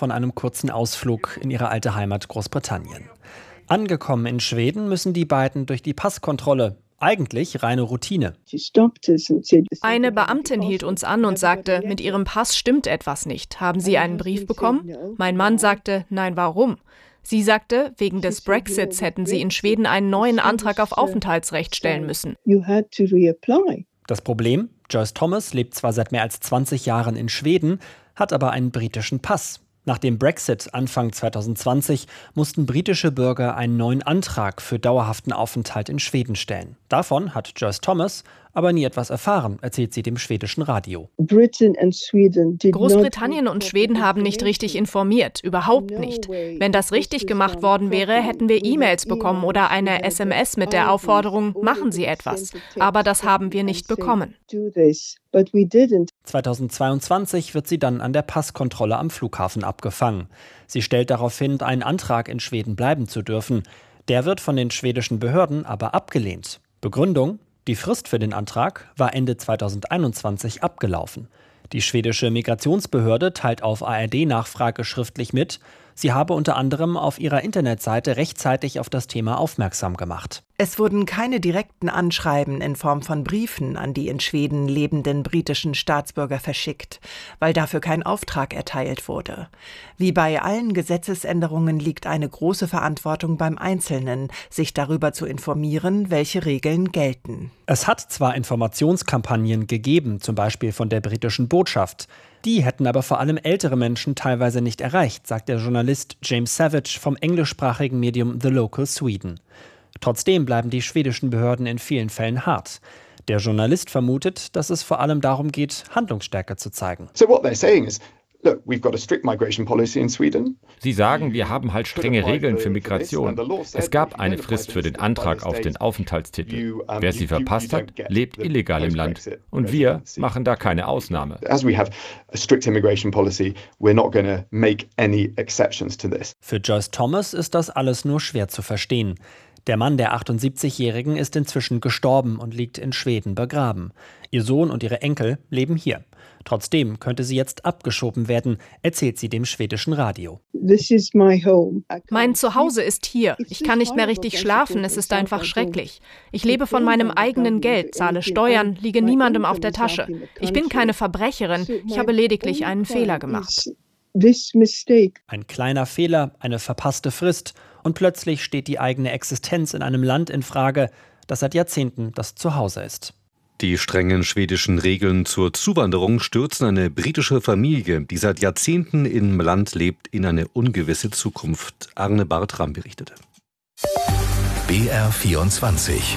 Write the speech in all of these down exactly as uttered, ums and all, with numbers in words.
von einem kurzen Ausflug in ihre alte Heimat Großbritannien. Angekommen in Schweden müssen die beiden durch die Passkontrolle. Eigentlich reine Routine. Eine Beamtin hielt uns an und sagte, mit Ihrem Pass stimmt etwas nicht. Haben Sie einen Brief bekommen? Mein Mann sagte, nein, warum? Sie sagte, wegen des Brexits hätten sie in Schweden einen neuen Antrag auf Aufenthaltsrecht stellen müssen. Das Problem? Joyce Thomas lebt zwar seit mehr als zwanzig Jahren in Schweden, hat aber einen britischen Pass. Nach dem Brexit Anfang zwanzig zwanzig mussten britische Bürger einen neuen Antrag für dauerhaften Aufenthalt in Schweden stellen. Davon hat Joyce Thomas aber nie etwas erfahren, erzählt sie dem schwedischen Radio. Großbritannien und Schweden haben nicht richtig informiert, überhaupt nicht. Wenn das richtig gemacht worden wäre, hätten wir E-Mails bekommen oder eine S M S mit der Aufforderung, machen Sie etwas. Aber das haben wir nicht bekommen. zweitausendzweiundzwanzig wird sie dann an der Passkontrolle am Flughafen abgefangen. Sie stellt darauf hin, einen Antrag in Schweden bleiben zu dürfen. Der wird von den schwedischen Behörden aber abgelehnt. Begründung? Die Frist für den Antrag war Ende zweitausendeinundzwanzig abgelaufen. Die schwedische Migrationsbehörde teilt auf A R D-Nachfrage schriftlich mit, sie habe unter anderem auf ihrer Internetseite rechtzeitig auf das Thema aufmerksam gemacht. Es wurden keine direkten Anschreiben in Form von Briefen an die in Schweden lebenden britischen Staatsbürger verschickt, weil dafür kein Auftrag erteilt wurde. Wie bei allen Gesetzesänderungen liegt eine große Verantwortung beim Einzelnen, sich darüber zu informieren, welche Regeln gelten. Es hat zwar Informationskampagnen gegeben, zum Beispiel von der britischen Botschaft. Die hätten aber vor allem ältere Menschen teilweise nicht erreicht, sagt der Journalist James Savage vom englischsprachigen Medium The Local Sweden. Trotzdem bleiben die schwedischen Behörden in vielen Fällen hart. Der Journalist vermutet, dass es vor allem darum geht, Handlungsstärke zu zeigen. So what they're saying is, look, we've got a strict migration policy in Sweden. Sie sagen, wir haben halt strenge Regeln für Migration. Es gab eine Frist für den Antrag auf den Aufenthaltstitel. Wer sie verpasst hat, lebt illegal im Land. Und wir machen da keine Ausnahme. As we have a strict immigration policy, we're not going to make any exceptions to this. Für Joyce Thomas ist das alles nur schwer zu verstehen. Der Mann der achtundsiebzigjährigen ist inzwischen gestorben und liegt in Schweden begraben. Ihr Sohn und ihre Enkel leben hier. Trotzdem könnte sie jetzt abgeschoben werden, erzählt sie dem schwedischen Radio. Mein Zuhause ist hier. Ich kann nicht mehr richtig schlafen, es ist einfach schrecklich. Ich lebe von meinem eigenen Geld, zahle Steuern, liege niemandem auf der Tasche. Ich bin keine Verbrecherin, ich habe lediglich einen Fehler gemacht. Ein kleiner Fehler, eine verpasste Frist und plötzlich steht die eigene Existenz in einem Land in Frage, das seit Jahrzehnten das Zuhause ist. Die strengen schwedischen Regeln zur Zuwanderung stürzen eine britische Familie, die seit Jahrzehnten im Land lebt, in eine ungewisse Zukunft. Arne Bartram berichtete. B R vierundzwanzig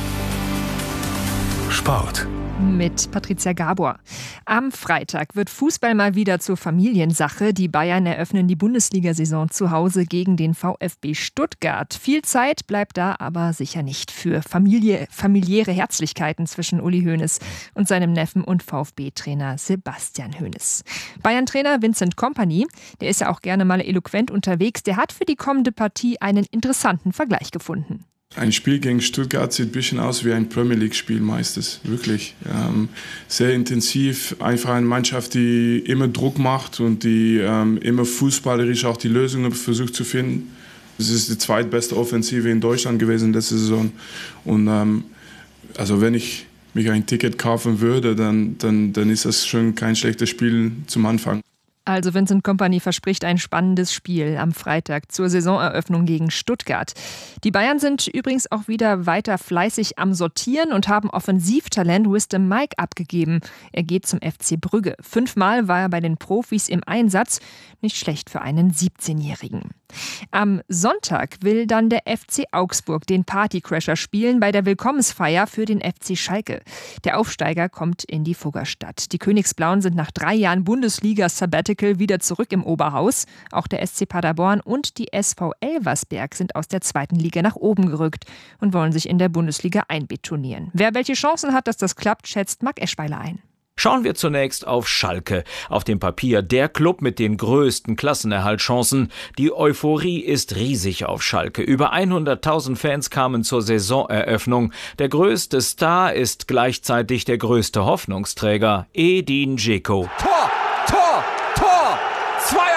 Sport. Mit Patricia Gabor. Am Freitag wird Fußball mal wieder zur Familiensache. Die Bayern eröffnen die Bundesliga-Saison zu Hause gegen den VfB Stuttgart. Viel Zeit bleibt da aber sicher nicht für Familie, familiäre Herzlichkeiten zwischen Uli Hoeneß und seinem Neffen und VfB-Trainer Sebastian Hoeneß. Bayern-Trainer Vincent Kompany, der ist ja auch gerne mal eloquent unterwegs, der hat für die kommende Partie einen interessanten Vergleich gefunden. Ein Spiel gegen Stuttgart sieht ein bisschen aus wie ein Premier League-Spiel meistens, wirklich. Ähm, sehr intensiv, einfach eine Mannschaft, die immer Druck macht und die ähm, immer fußballerisch auch die Lösungen versucht zu finden. Es ist die zweitbeste Offensive in Deutschland gewesen letzte Saison. Und ähm, also wenn ich mich ein Ticket kaufen würde, dann, dann, dann ist das schon kein schlechtes Spiel zum Anfang. Also Vincent Kompany verspricht ein spannendes Spiel am Freitag zur Saisoneröffnung gegen Stuttgart. Die Bayern sind übrigens auch wieder weiter fleißig am Sortieren und haben Offensivtalent Wisdom Mike abgegeben. Er geht zum F C Brügge. Fünfmal war er bei den Profis im Einsatz. Nicht schlecht für einen siebzehnjährigen. Am Sonntag will dann der F C Augsburg den Partycrasher spielen bei der Willkommensfeier für den F C Schalke. Der Aufsteiger kommt in die Fuggerstadt. Die Königsblauen sind nach drei Jahren Bundesliga-Sabbatical wieder zurück im Oberhaus. Auch der S C Paderborn und die S V Elversberg sind aus der zweiten Liga nach oben gerückt und wollen sich in der Bundesliga einbetonieren. Wer welche Chancen hat, dass das klappt, schätzt Marc Eschweiler ein. Schauen wir zunächst auf Schalke. Auf dem Papier der Club mit den größten Klassenerhaltschancen. Die Euphorie ist riesig auf Schalke. Über hunderttausend Fans kamen zur Saisoneröffnung. Der größte Star ist gleichzeitig der größte Hoffnungsträger, Edin Dzeko. Tor! Tor! Tor! zwei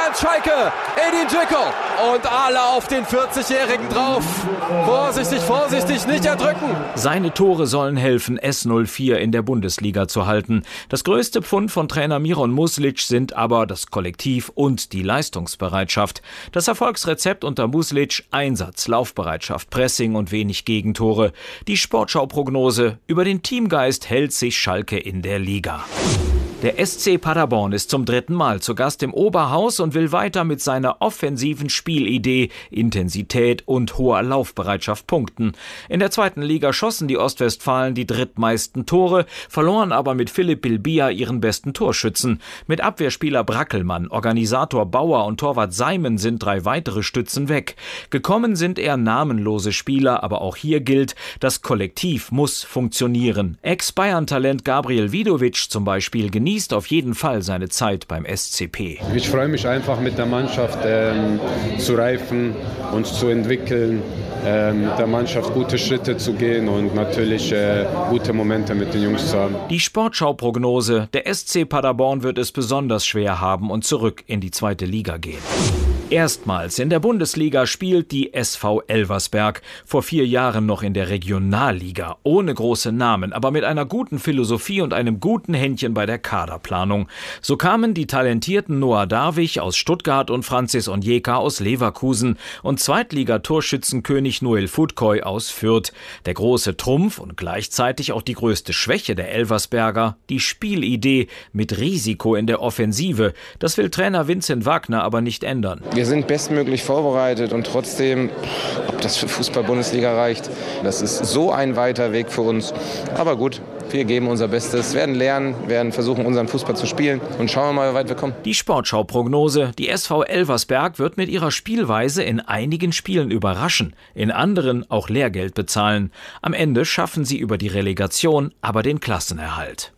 Bernd Schalke, Edin Dzeko und alle auf den vierzigjährigen drauf. Vorsichtig, vorsichtig, nicht erdrücken. Seine Tore sollen helfen, S null vier in der Bundesliga zu halten. Das größte Pfund von Trainer Miron Muslic sind aber das Kollektiv und die Leistungsbereitschaft. Das Erfolgsrezept unter Muslic: Einsatz, Laufbereitschaft, Pressing und wenig Gegentore. Die Sportschau-Prognose: über den Teamgeist hält sich Schalke in der Liga. Der S C Paderborn ist zum dritten Mal zu Gast im Oberhaus und will weiter mit seiner offensiven Spielidee, Intensität und hoher Laufbereitschaft punkten. In der zweiten Liga schossen die Ostwestfalen die drittmeisten Tore, verloren aber mit Philipp Bilbia ihren besten Torschützen. Mit Abwehrspieler Brackelmann, Organisator Bauer und Torwart Seimen sind drei weitere Stützen weg. Gekommen sind eher namenlose Spieler, aber auch hier gilt, das Kollektiv muss funktionieren. Ex-Bayern-Talent Gabriel Vidovic zum Beispiel genießt auf jeden Fall seine Zeit beim S C P. Ich freue mich einfach, mit der Mannschaft ähm, zu reifen, uns zu entwickeln, ähm, mit der Mannschaft gute Schritte zu gehen und natürlich äh, gute Momente mit den Jungs zu haben. Die Sportschau-Prognose: der S C Paderborn wird es besonders schwer haben und zurück in die zweite Liga gehen. Erstmals in der Bundesliga spielt die S V Elversberg, vor vier Jahren noch in der Regionalliga, ohne große Namen, aber mit einer guten Philosophie und einem guten Händchen bei der Kaderplanung. So kamen die talentierten Noah Darwig aus Stuttgart und Francis Onyeka aus Leverkusen und Zweitligatorschützenkönig Noel Futkoy aus Fürth. Der große Trumpf und gleichzeitig auch die größte Schwäche der Elversberger: die Spielidee mit Risiko in der Offensive. Das will Trainer Vincent Wagner aber nicht ändern. Wir sind bestmöglich vorbereitet und trotzdem, ob das für Fußball-Bundesliga reicht, das ist so ein weiter Weg für uns. Aber gut, wir geben unser Bestes, werden lernen, werden versuchen, unseren Fußball zu spielen und schauen wir mal, wie weit wir kommen. Die Sportschau-Prognose: die S V Elversberg wird mit ihrer Spielweise in einigen Spielen überraschen, in anderen auch Lehrgeld bezahlen. Am Ende schaffen sie über die Relegation aber den Klassenerhalt.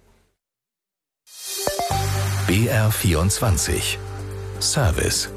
B R vierundzwanzig Service.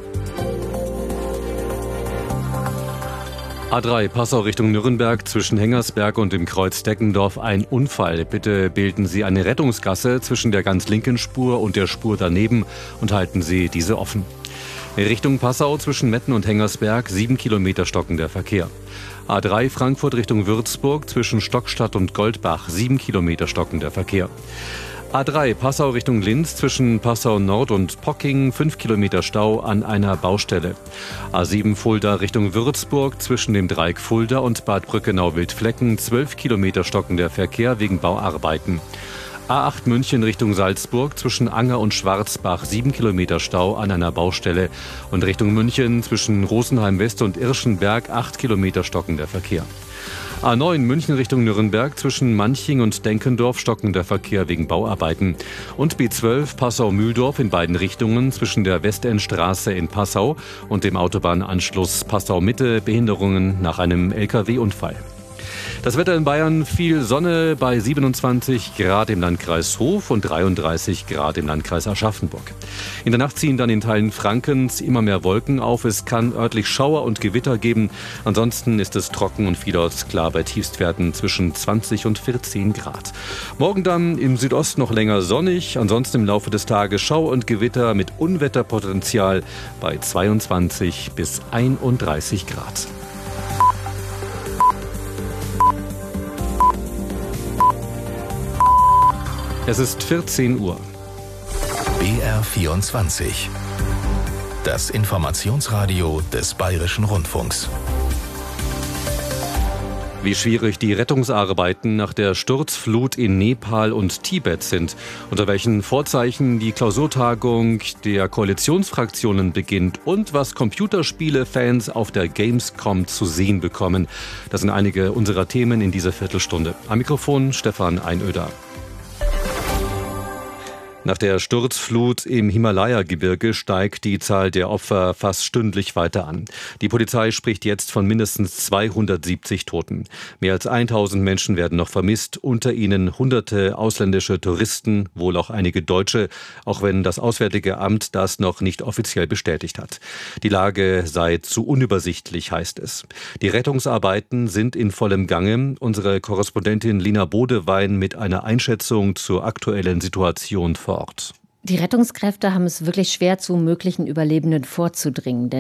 A drei Passau Richtung Nürnberg zwischen Hengersberg und dem Kreuz Deckendorf ein Unfall. Bitte bilden Sie eine Rettungsgasse zwischen der ganz linken Spur und der Spur daneben und halten Sie diese offen. Richtung Passau zwischen Metten und Hengersberg sieben Kilometer stockender Verkehr. A drei Frankfurt Richtung Würzburg zwischen Stockstadt und Goldbach sieben Kilometer stockender Verkehr. A drei Passau Richtung Linz zwischen Passau Nord und Pocking fünf Kilometer Stau an einer Baustelle. A sieben Fulda Richtung Würzburg zwischen dem Dreieck Fulda und Bad Brückenau-Wildflecken zwölf Kilometer stockender Verkehr wegen Bauarbeiten. A acht München Richtung Salzburg zwischen Anger und Schwarzbach sieben Kilometer Stau an einer Baustelle und Richtung München zwischen Rosenheim West und Irschenberg acht Kilometer stockender Verkehr. A neun München Richtung Nürnberg zwischen Manching und Denkendorf stockender Verkehr wegen Bauarbeiten. Und B zwölf Passau-Mühldorf in beiden Richtungen zwischen der Westendstraße in Passau und dem Autobahnanschluss Passau-Mitte Behinderungen nach einem L K W-Unfall. Das Wetter in Bayern: viel Sonne bei siebenundzwanzig Grad im Landkreis Hof und dreiunddreißig Grad im Landkreis Aschaffenburg. In der Nacht ziehen dann in Teilen Frankens immer mehr Wolken auf. Es kann örtlich Schauer und Gewitter geben. Ansonsten ist es trocken und vielerorts klar bei Tiefstwerten zwischen zwanzig und vierzehn Grad. Morgen dann im Südosten noch länger sonnig. Ansonsten im Laufe des Tages Schauer und Gewitter mit Unwetterpotenzial bei zweiundzwanzig bis einunddreißig Grad. Es ist vierzehn Uhr. B R vierundzwanzig. Das Informationsradio des Bayerischen Rundfunks. Wie schwierig die Rettungsarbeiten nach der Sturzflut in Nepal und Tibet sind, unter welchen Vorzeichen die Klausurtagung der Koalitionsfraktionen beginnt und was Computerspiele-Fans auf der Gamescom zu sehen bekommen. Das sind einige unserer Themen in dieser Viertelstunde. Am Mikrofon Stefan Einöder. Nach der Sturzflut im Himalaya-Gebirge steigt die Zahl der Opfer fast stündlich weiter an. Die Polizei spricht jetzt von mindestens zweihundertsiebzig Toten. Mehr als tausend Menschen werden noch vermisst, unter ihnen hunderte ausländische Touristen, wohl auch einige Deutsche, auch wenn das Auswärtige Amt das noch nicht offiziell bestätigt hat. Die Lage sei zu unübersichtlich, heißt es. Die Rettungsarbeiten sind in vollem Gange. Unsere Korrespondentin Lina Bodewein mit einer Einschätzung zur aktuellen Situation vor Ort. Die Rettungskräfte haben es wirklich schwer, zu möglichen Überlebenden vorzudringen. Denn